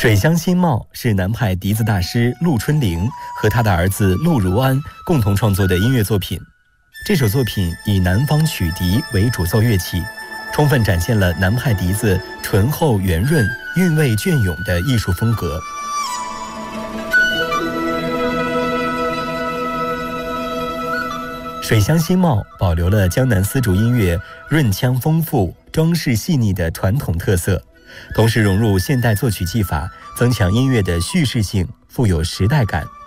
水乡新貌是南派笛子大师陆春玲和他的儿子陆如安共同创作的音乐作品。这首作品以南方曲笛为主奏乐器，充分展现了南派笛子醇厚圆润、韵味隽永的艺术风格。水乡新貌保留了江南丝竹音乐润腔丰富、装饰细腻的传统特色，同时融入现代作曲技法，增强音乐的叙事性，富有时代感。